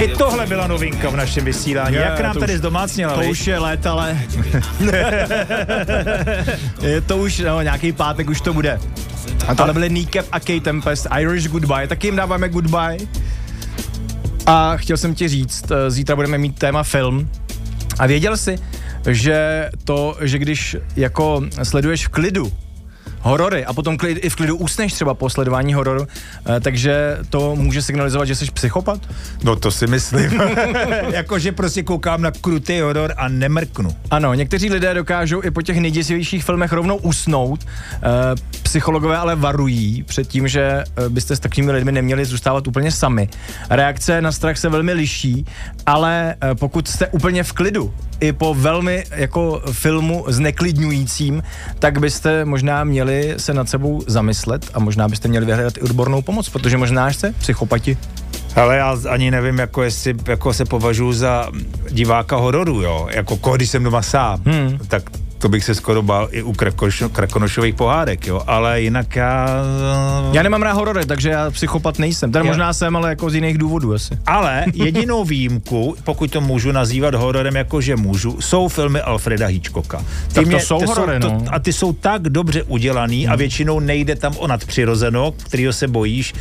I tohle byla novinka v našem vysílání. Jak nám tady zdomácněla, to už je let, ale je to už, nějaký pátek už to bude. A tohle byly Kneecap a Kate Tempest, Irish Goodbye, taky jim dáváme goodbye. A chtěl jsem ti říct, zítra budeme mít téma film. A věděl jsi, že když jako sleduješ v klidu horory a potom i v klidu usneš třeba po sledování hororu, takže to může signalizovat, že jsi psychopat? No to si myslím. Jakože prostě koukám na krutý horor a nemrknu. Ano, někteří lidé dokážou i po těch nejděsivějších filmech rovnou usnout. Psychologové ale varují před tím, že byste s takovými lidmi neměli zůstávat úplně sami. Reakce na strach se velmi liší, ale pokud jste úplně v klidu, i po velmi jako filmu zneklidňujícím, tak byste možná měli se nad sebou zamyslet a možná byste měli vyhledat i odbornou pomoc, protože možná jste psychopati. Ale já ani nevím, jestli se považuji za diváka hororu, jo. Jako když jsem doma sám, tak to bych se skoro bál i u krakonošových pohádek, jo. Ale jinak já nemám rád horory, takže já psychopat nejsem. Tady možná jsem, ale jako z jiných důvodů asi. Ale jedinou výjimku, pokud to můžu nazývat hororem, jakože můžu, jsou filmy Alfreda Hitchcocka. Tak to jsou horory, no. A ty jsou tak dobře udělaný a většinou nejde tam o nadpřirozeno, kterýho se bojíš.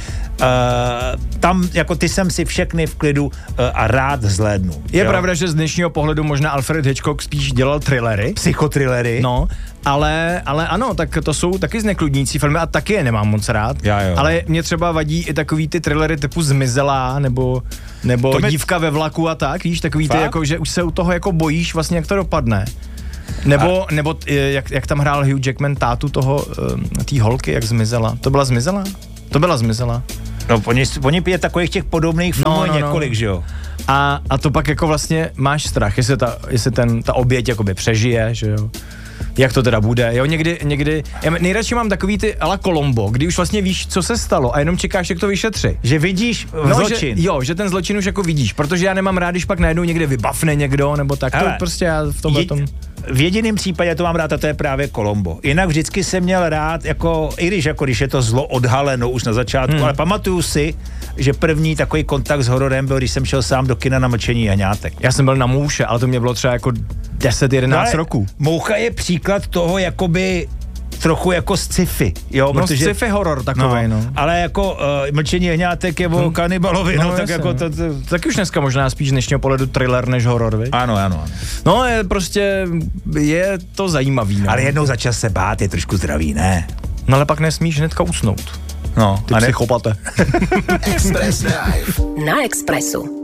Tam jako ty jsem si všechny v klidu a rád zhlédnu. Je pravda, že z dnešního pohledu možná Alfred Hitchcock spíš dělal thrillery. Psychotrillery. No, ale ano, tak to jsou taky zneklidnící filmy a taky je nemám moc rád. Jo. Ale mě třeba vadí i takový ty thrillery typu Zmizelá, nebo Dívka ve vlaku a tak, víš, takový ty jako, že už se u toho jako bojíš vlastně, jak to dopadne. Nebo jak tam hrál Hugh Jackman tátu tý holky, jak zmizela. To byla Zmizelá? To byla Zmizelá. No, oni je takových těch podobných filmů několik, že jo? A to pak jako vlastně máš strach, jestli ta oběť jakoby přežije, že jo? Jak to teda bude, jo, někdy, já nejradši mám takový ty a la Colombo, kdy už vlastně víš, co se stalo a jenom čekáš, jak to vyšetří. Že vidíš zločin. Že ten zločin už jako vidíš, protože já nemám rád, když pak najednou někde vybafne někdo, nebo tak. Hele, to prostě já v tomhle tom... V jediném případě to mám rád a to je právě Colombo. Jinak vždycky jsem měl rád, když je to zlo odhaleno už na začátku, ale pamatuju si, že první takový kontakt s hororem byl, když jsem šel sám do kina na Mlčení jahňátek. Já jsem byl na Mouše, ale to mě bylo třeba jako 10-11 roků. Moucha je příklad toho jakoby trochu jako sci-fi, jo, protože sci-fi horor takovej, no. Ale jako Mlčení jahňátek je o kanibalovi, tak jako to... Taky už dneska možná spíš z dnešního pohledu thriller než horor, viď? Ano. No, je to zajímavý, no. Ale jednou za čas se bát je trošku zdravý, ne? No ale pak nesmíš hnedka usnout. No, ty psychopate. Express Drive na Expressu.